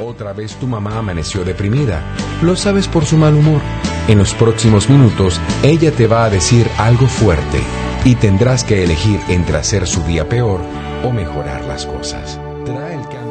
Otra vez tu mamá amaneció deprimida. Lo sabes por su mal humor. En los próximos minutos, ella te va a decir algo fuerte y tendrás que elegir entre hacer su día peor o mejorar las cosas. Trae el